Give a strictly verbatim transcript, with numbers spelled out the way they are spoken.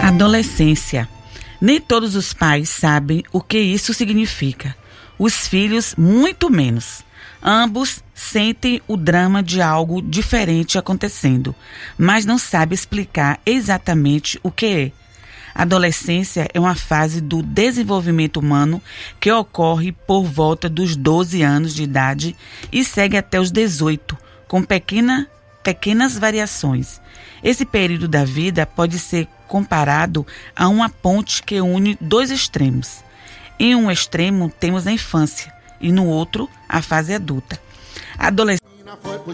Adolescência. Nem todos os pais sabem o que isso significa. Os filhos, muito menos. Ambos sentem o drama de algo diferente acontecendo, mas não sabem explicar exatamente o que é. A adolescência é uma fase do desenvolvimento humano que ocorre por volta dos doze anos de idade e segue até os dezoito, com pequena, pequenas variações. Esse período da vida pode ser comparado a uma ponte que une dois extremos. Em um extremo temos a infância e no outro a fase adulta. A adolescência